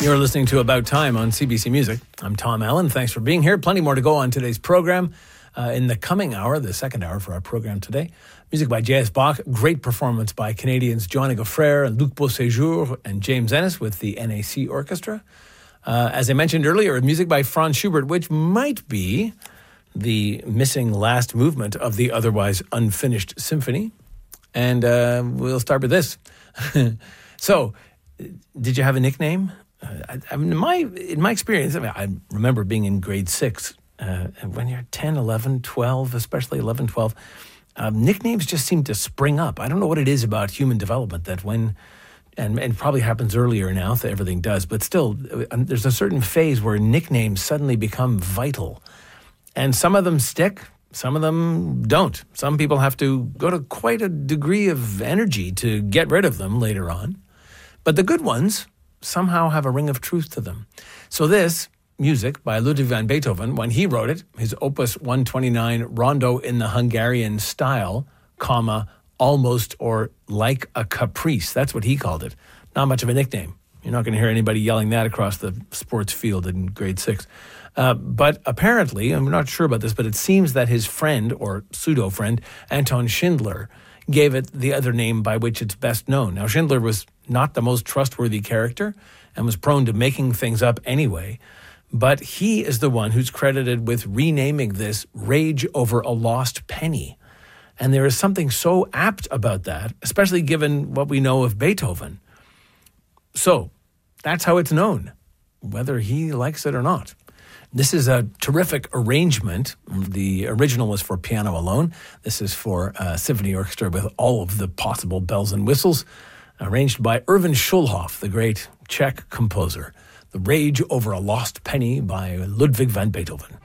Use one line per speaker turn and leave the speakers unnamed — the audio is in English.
You're listening to About Time on CBC Music. I'm Tom Allen. Thanks for being here. Plenty more to go on today's program. In the coming hour, the second hour for our program today, music by J.S. Bach, great performance by Canadians Joanna Gaufrère and Luc Beauséjour and James Ennis with the NAC Orchestra. As I mentioned earlier, music by Franz Schubert, which might be the missing last movement of the otherwise unfinished symphony. And we'll start with this. So, did you have a nickname? In my experience, I remember being in grade 6, when you're 10, 11, 12, especially 11, 12, nicknames just seem to spring up. I don't know what it is about human development that and it probably happens earlier now that everything does, but still, there's a certain phase where nicknames suddenly become vital. And some of them stick, some of them don't. Some people have to go to quite a degree of energy to get rid of them later on. But the good ones somehow have a ring of truth to them. So this music by Ludwig van Beethoven, when he wrote it, his Opus 129, Rondo in the Hungarian style, almost or like a caprice. That's what he called it. Not much of a nickname. You're not going to hear anybody yelling that across the sports field in grade 6. But apparently, I'm not sure about this, but it seems that his friend, or pseudo-friend, Anton Schindler, gave it the other name by which it's best known. Now, Schindler was not the most trustworthy character and was prone to making things up anyway, but he is the one who's credited with renaming this Rage Over a Lost Penny. And there is something so apt about that, especially given what we know of Beethoven. So, that's how it's known, whether he likes it or not. This is a terrific arrangement. The original was for piano alone. This is for a symphony orchestra with all of the possible bells and whistles, arranged by Erwin Schulhoff, the great Czech composer. The Rage Over a Lost Penny by Ludwig van Beethoven.